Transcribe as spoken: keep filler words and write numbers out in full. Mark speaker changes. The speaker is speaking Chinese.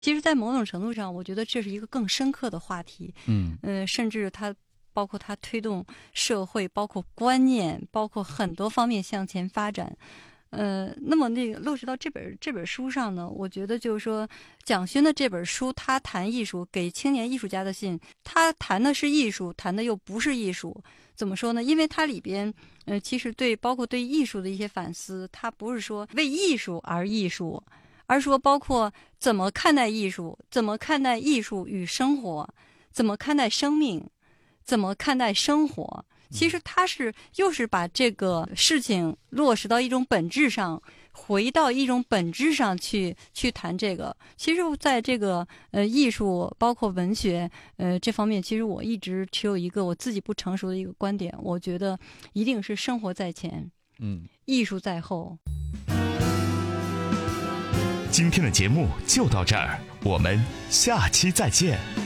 Speaker 1: 其实在某种程度上，我觉得这是一个更深刻的话题。
Speaker 2: 嗯
Speaker 1: 呃，甚至它包括它推动社会，包括观念，包括很多方面向前发展。呃，那么那个落实到这本这本书上呢，我觉得就是说，蒋勋的这本书，他谈艺术，给青年艺术家的信，他谈的是艺术，谈的又不是艺术。怎么说呢？因为它里边，呃，其实对包括对艺术的一些反思，它不是说为艺术而艺术，而说包括怎么看待艺术，怎么看待艺术与生活，怎么看待生命，怎么看待生活。其实他是又是把这个事情落实到一种本质上，回到一种本质上去去谈这个。其实在这个呃艺术包括文学呃这方面，其实我一直持有一个我自己不成熟的一个观点，我觉得一定是生活在前，
Speaker 2: 嗯，
Speaker 1: 艺术在后。
Speaker 3: 今天的节目就到这儿，我们下期再见。